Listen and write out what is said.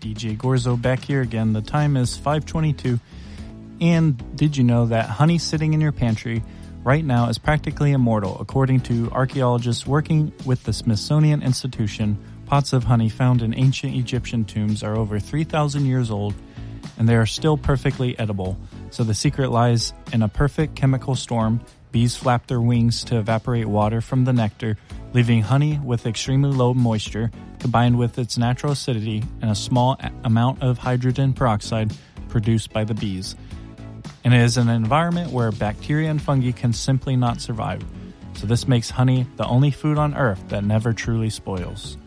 DJ Gorzo back here again. The time is 5:22. And did you know that honey sitting in your pantry right now is practically immortal? According to archaeologists working with the Smithsonian Institution, pots of honey found in ancient Egyptian tombs are over 3,000 years old, and they are still perfectly edible. So the secret lies in a perfect chemical storm. Bees flap their wings to evaporate water from the nectar, leaving honey with extremely low moisture, combined with its natural acidity and a small amount of hydrogen peroxide produced by the bees. And it is an environment where bacteria and fungi can simply not survive. So this makes honey the only food on earth that never truly spoils.